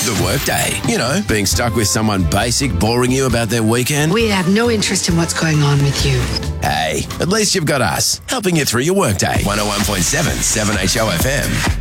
The workday. You know, being stuck with someone basic boring you about their weekend. We have no interest in what's going on with you. Hey, at least you've got us, helping you through your workday. 101.7 7HO FM.